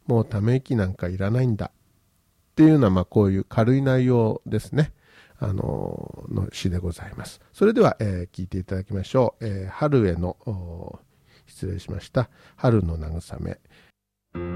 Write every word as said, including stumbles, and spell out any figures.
もうため息なんかいらないんだっていうような、まあ、こういう軽い内容ですね、あのの詩でございます。それでは、えー、聞いていただきましょう。えー、春への失礼しました春の慰め、